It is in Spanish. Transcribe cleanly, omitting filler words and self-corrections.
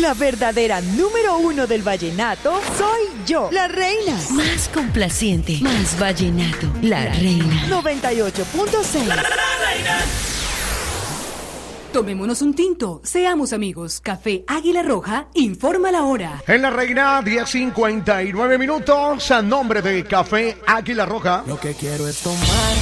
La verdadera número uno del vallenato soy yo, la reina. Más complaciente, más vallenato, la reina. 98.6. La reina. Tomémonos un tinto, seamos amigos. Café Águila Roja informa la hora. En la reina, 10:59 minutos, a nombre de Café Águila Roja. Lo que quiero es tomar